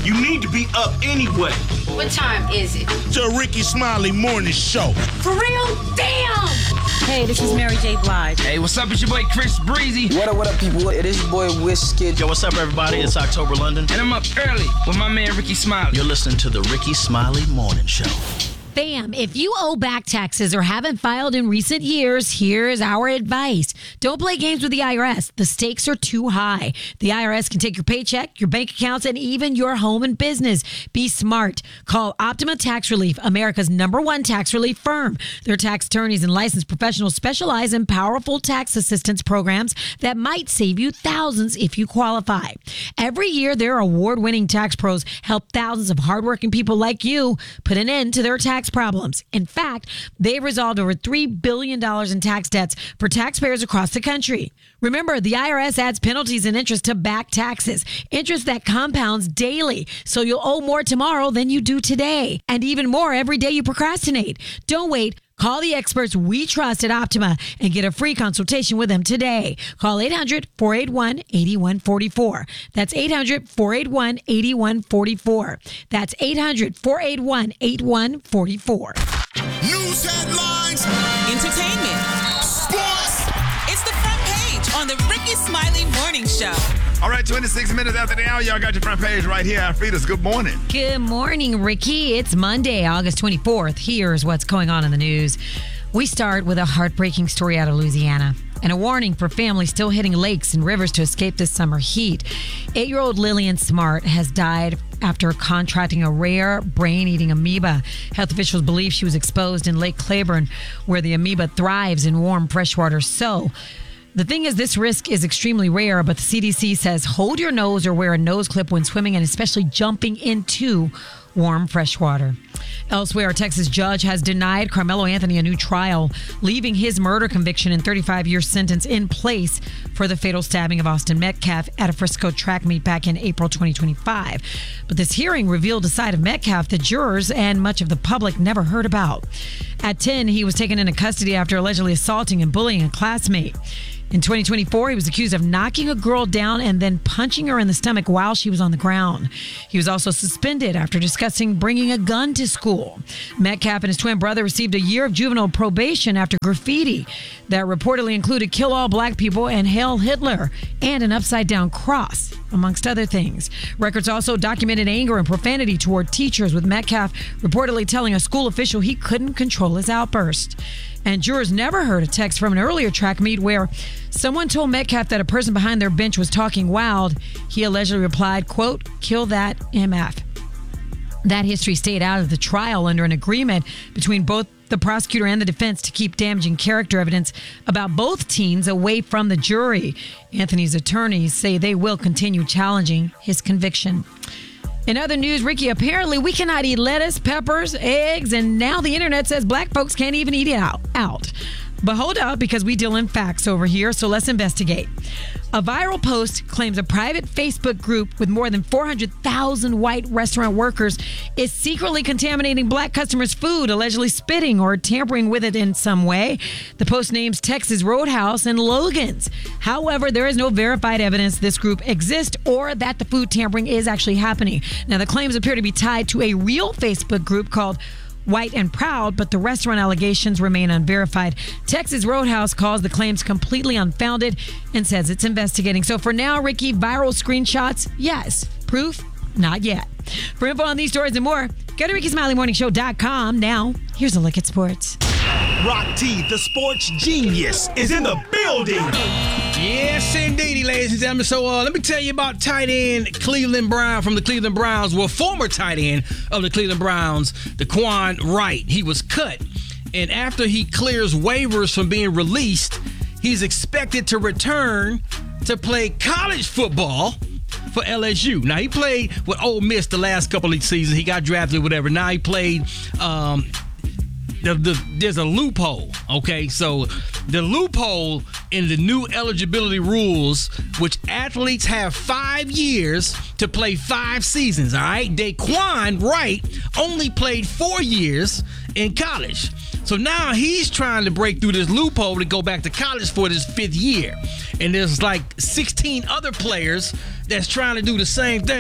You need to be up anyway. What time is it? The Ricky Smiley Morning Show. For real? Damn! Hey, this is Mary J. Blige. Hey, what's up? It's your boy Chris Breezy. What up, people? It is your boy Wizkid. Yo, what's up, everybody? It's October London. And I'm up early with my man Ricky Smiley. You're listening to the Ricky Smiley Morning Show. Bam! If you owe back taxes or haven't filed in recent years, here's our advice. Don't play games with the IRS. The stakes are too high. The IRS can take your paycheck, your bank accounts, and even your home and business. Be smart. Call Optima Tax Relief, America's #1 tax relief firm. Their tax attorneys and licensed professionals specialize in powerful tax assistance programs that might save you thousands if you qualify. Every year, their award-winning tax pros help thousands of hardworking people like you put an end to their tax problems. In fact, they've resolved over $3 billion in tax debts for taxpayers across the country. Remember, the IRS adds penalties and interest to back taxes, interest that compounds daily, so you'll owe more tomorrow than you do today, and even more every day you procrastinate. Don't wait. Call the experts we trust at Optima and get a free consultation with them today. Call 800-481-8144. That's 800-481-8144. That's 800-481-8144. News headlines. Entertainment. Sports. It's the front page on the Ricky Smiley Morning Show. All right, 26 minutes after the hour, y'all got your front page right here. Alfreda's, good morning. Good morning, Ricky. It's Monday, August 24th. Here's what's going on in the news. We start with a heartbreaking story out of Louisiana and a warning for families still hitting lakes and rivers to escape this summer heat. 8-year-old Lillian Smart has died after contracting a rare brain-eating amoeba. Health officials believe she was exposed in Lake Claiborne, where the amoeba thrives in warm freshwater. So, the thing is, this risk is extremely rare, but the CDC says hold your nose or wear a nose clip when swimming and especially jumping into warm freshwater. Elsewhere, a Texas judge has denied Carmelo Anthony a new trial, leaving his murder conviction and 35-year sentence in place for the fatal stabbing of Austin Metcalf at a Frisco track meet back in April 2025. But this hearing revealed a side of Metcalf that jurors and much of the public never heard about. At 10, he was taken into custody after allegedly assaulting and bullying a classmate. In 2024, he was accused of knocking a girl down and then punching her in the stomach while she was on the ground. He was also suspended after discussing bringing a gun to school. Metcalf and his twin brother received a year of juvenile probation after graffiti that reportedly included "Kill all black people" and "Hail Hitler" and an upside-down cross, amongst other things. Records also documented anger and profanity toward teachers, with Metcalf reportedly telling a school official he couldn't control his outburst. And jurors never heard a text from an earlier track meet where someone told Metcalf that a person behind their bench was talking wild. He allegedly replied, quote, "Kill that MF." That history stayed out of the trial under an agreement between both the prosecutor and the defense to keep damaging character evidence about both teens away from the jury. Anthony's attorneys say they will continue challenging his conviction. In other news, Ricky, apparently we cannot eat lettuce, peppers, eggs, and now the internet says black folks can't even eat it out. But hold up, because we deal in facts over here, so let's investigate. A viral post claims a private Facebook group with more than 400,000 white restaurant workers is secretly contaminating black customers' food, allegedly spitting or tampering with it in some way. The post names Texas Roadhouse and Logan's. However, there is no verified evidence this group exists or that the food tampering is actually happening. Now, the claims appear to be tied to a real Facebook group called White and Proud, but the restaurant allegations remain unverified. Texas Roadhouse calls the claims completely unfounded and says it's investigating. So for now, Ricky, viral screenshots, yes. Proof, not yet. For info on these stories and more, go to RickySmileyMorningShow.com. Now, here's a look at sports. Rock T, the sports genius, is in the building. Yes, indeedy, ladies and gentlemen. So let me tell you about tight end Cleveland Brown from the Cleveland Browns. Well, former tight end of the Cleveland Browns, DeQuan Wright. He was cut, and after he clears waivers from being released, he's expected to return to play college football for LSU. Now, he played with Ole Miss the last couple of seasons. He got drafted, whatever. Now he played there's a loophole, okay? So the loophole in the new eligibility rules, which athletes have 5 years to play 5 seasons, all right? DeQuan Wright only played 4 years in college. So now he's trying to break through this loophole to go back to college for his 5th year. And there's like 16 other players that's trying to do the same thing.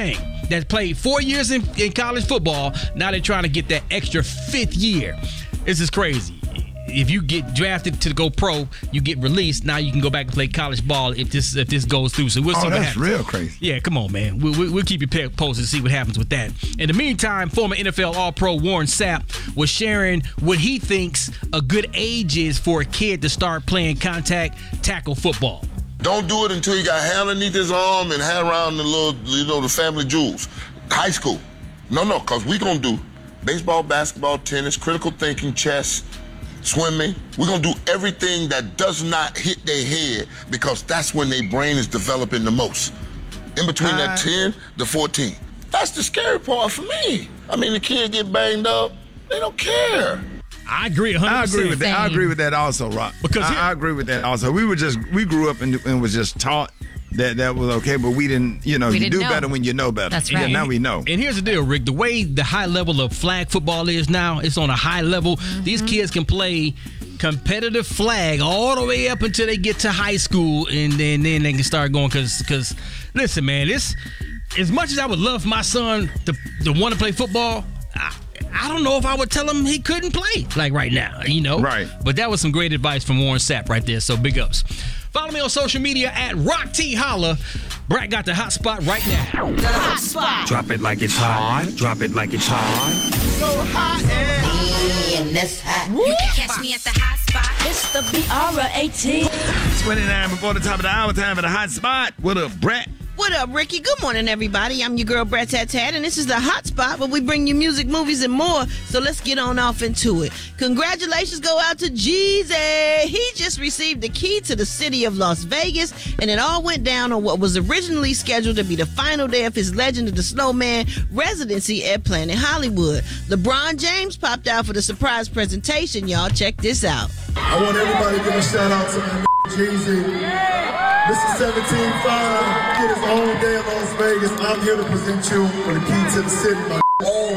that played 4 years in college football. Now they're trying to get that extra 5th year. This is crazy. If you get drafted to go pro, you get released. Now you can go back and play college ball if this goes through. So we'll see what happens. Oh, that's real crazy. Yeah, come on, man. We'll keep you posted to see what happens with that. In the meantime, former NFL All-Pro Warren Sapp was sharing what he thinks a good age is for a kid to start playing contact tackle football. Don't do it until you got hand underneath his arm and hand around the little, the family jewels. High school. No, because we going to do baseball, basketball, tennis, critical thinking, chess, swimming. We're going to do everything that does not hit their head because that's when their brain is developing the most. In between that 10 to 14. That's the scary part for me. I mean, the kids get banged up. They don't care. I agree 100%. I agree with that. I agree with that also, Rock. Because I agree with that also. We grew up and was just taught that was okay, but we didn't, you do better when you know better. That's right. Yeah, now we know. And here's the deal, Rick. The way the high level of flag football is now, it's on a high level. Mm-hmm. These kids can play competitive flag all the way up until they get to high school, and then they can start going. Because listen, man, this as much as I would love my son to want to play football, I don't know if I would tell him he couldn't play like right now, Right. But that was some great advice from Warren Sapp right there, so big ups. Follow me on social media at Rock T Holla. Brad got the hot spot right now. The hot spot. Drop it like it's hot. Drop it like it's hot. So hot And that's hot. You can catch me at the hot spot. It's the BR18. 29 before the top of the hour, time for the hot spot. What up, Brett? What up, Ricky? Good morning, everybody. I'm your girl, Brett Tat Tat, and this is the Hot Spot where we bring you music, movies, and more. So let's get on off into it. Congratulations go out to Jeezy. He just received the key to the city of Las Vegas, and it all went down on what was originally scheduled to be the final day of his Legend of the Snowman residency at Planet Hollywood. LeBron James popped out for the surprise presentation, y'all. Check this out. I want everybody to give a shout out to my Jeezy. This is 17-5. Get his own day in Las Vegas. I'm here to present you with the key to the city, my Oh,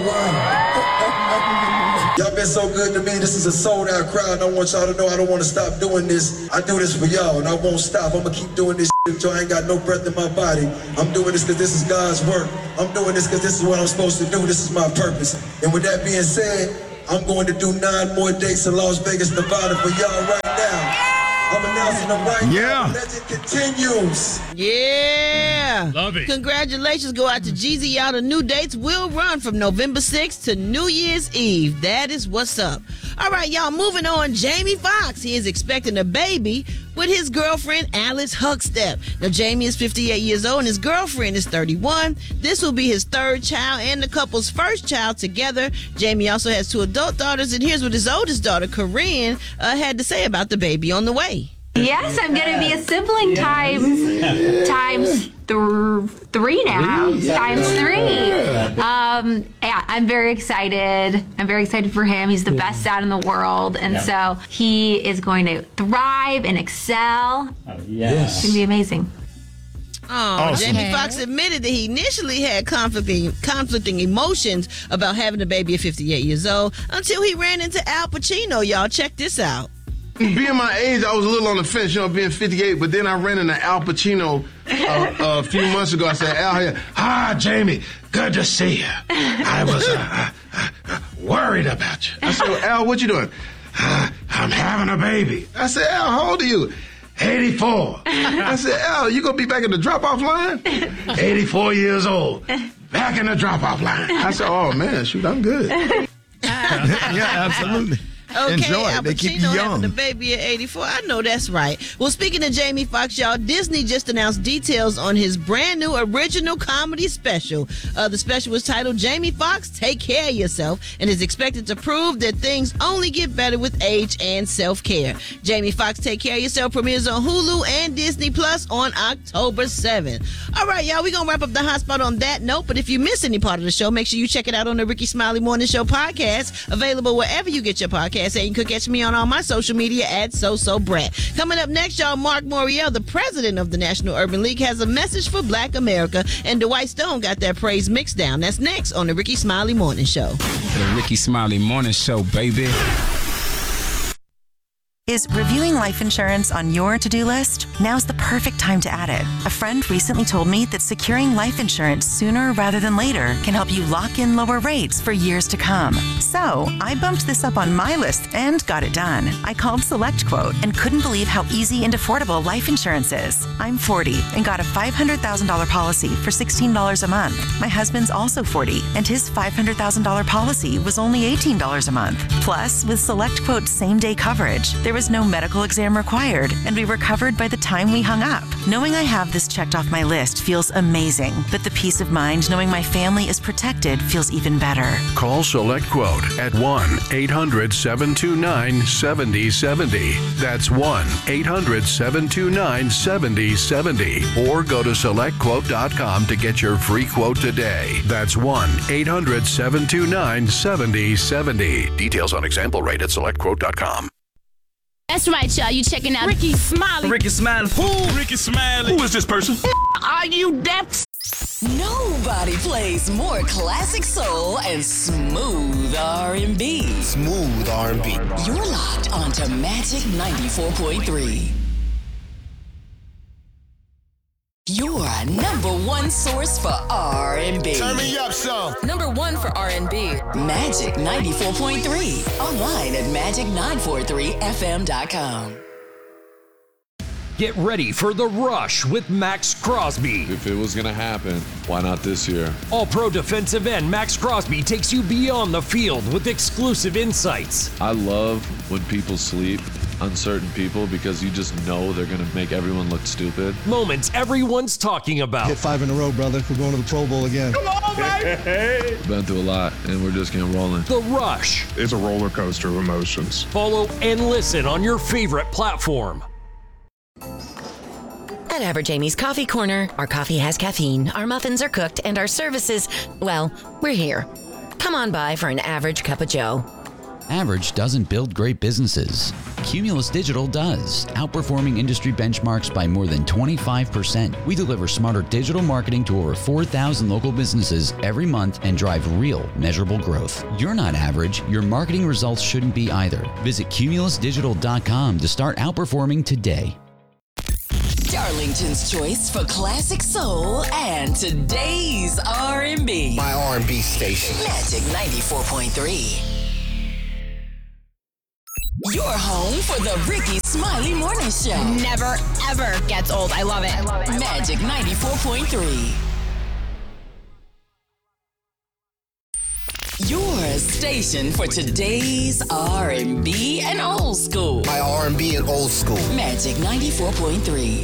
wow. Y'all been so good to me. This is a sold-out crowd, and I want y'all to know I don't want to stop doing this. I do this for y'all, and I won't stop. I'm going to keep doing this until I ain't got no breath in my body. I'm doing this because this is God's work. I'm doing this because this is what I'm supposed to do. This is my purpose. And with that being said, I'm going to do 9 more dates in Las Vegas, Nevada for y'all right now. I'm announcing them right now. Legend continues. Yeah. Love it. Congratulations go out to Jeezy. Y'all, the new dates will run from November 6th to New Year's Eve. That is what's up. All right, y'all, moving on. Jamie Foxx, he is expecting a baby with his girlfriend, Alice Huckstep. Now, Jamie is 58 years old and his girlfriend is 31. This will be his 3rd child and the couple's first child together. Jamie also has 2 adult daughters, and here's what his oldest daughter, Corinne, had to say about the baby on the way. Yes, I'm going to be a sibling times 3 now. Times 3. Yeah, I'm very excited. I'm very excited for him. He's the best dad in the world. And so he is going to thrive and excel. Yes. It's going to be amazing. Awesome. Jamie Foxx admitted that he initially had conflicting emotions about having a baby at 58 years old until he ran into Al Pacino. Y'all, check this out. Being my age, I was a little on the fence, being 58, but then I ran into Al Pacino a few months ago. I said, Al, Jamie, good to see you. I was worried about you. I said, well, Al, what you doing? I'm having a baby. I said, Al, how old are you? 84. I said, Al, you gonna be back in the drop-off line? 84 years old, back in the drop-off line. I said, oh, man, shoot, I'm good. Yeah, absolutely. Okay, enjoy it. Al They keep you Pacino young. having a baby at 84. I know that's right. Well, speaking of Jamie Foxx, y'all, Disney just announced details on his brand new original comedy special. The special was titled Jamie Foxx, Take Care of Yourself, and is expected to prove that things only get better with age and self-care. Jamie Foxx, Take Care of Yourself premieres on Hulu and Disney Plus on October 7th. All right, y'all, we're going to wrap up the hot spot on that note, but if you miss any part of the show, make sure you check it out on the Ricky Smiley Morning Show podcast, available wherever you get your podcast. And you can catch me on all my social media at SoSoBrat. Coming up next, y'all, Mark Morial, the president of the National Urban League, has a message for Black America, and Dwight Stone got that praise mixed down. That's next on the Ricky Smiley Morning Show. The Ricky Smiley Morning Show, baby. Is reviewing life insurance on your to-do list? Now's the perfect time to add it. A friend recently told me that securing life insurance sooner rather than later can help you lock in lower rates for years to come. So, I bumped this up on my list and got it done. I called SelectQuote and couldn't believe how easy and affordable life insurance is. I'm 40 and got a $500,000 policy for $16 a month. My husband's also 40 and his $500,000 policy was only $18 a month. Plus, with SelectQuote's same-day coverage, there was no medical exam required, and we were covered by the time we hung up. Knowing I have this checked off my list feels amazing, but the peace of mind knowing my family is protected feels even better. Call SelectQuote at 1-800-729-7070. That's 1-800-729-7070. Or go to SelectQuote.com to get your free quote today. That's 1-800-729-7070. Details on example rate at SelectQuote.com. That's right, y'all. You checking out Ricky Smiley. Ricky Smiley. Who? Ricky Smiley. Who is this person? Are you deaf? Nobody plays more classic soul and smooth R&B. Smooth R&B. You're locked onto Magic 94.3. Your number one source for R&B. Turn me up, son. Number one for R&B. Magic 94.3. Online at magic943fm.com. Get ready for The Rush with Max Crosby. If it was going to happen, why not this year? All-pro defensive end Max Crosby takes you beyond the field with exclusive insights. I love when people sleep, uncertain people, because you just know they're going to make everyone look stupid. Moments everyone's talking about. Hit 5 in a row, brother. We're going to the Pro Bowl again. Come on, baby! We've been through a lot, and we're just getting rolling. The Rush. It's a roller coaster of emotions. Follow and listen on your favorite platform. At Average Amy's Coffee Corner, our coffee has caffeine, our muffins are cooked, and our services, well, we're here. Come on by for an average cup of joe. Average doesn't build great businesses. Cumulus Digital does, outperforming industry benchmarks by more than 25%. We deliver smarter digital marketing to over 4,000 local businesses every month and drive real, measurable growth. You're not average. Your marketing results shouldn't be either. Visit cumulusdigital.com to start outperforming today. Darlington's choice for classic soul and today's R&B. My R&B station. Magic 94.3. Your home for the Ricky Smiley Morning Show. Never, ever gets old. I love it. Magic 94.3. Your station for today's R&B and old school. My R&B and old school. Magic 94.3.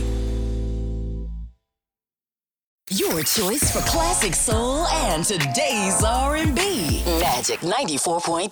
Your choice for classic soul and today's R&B. Magic 94.3.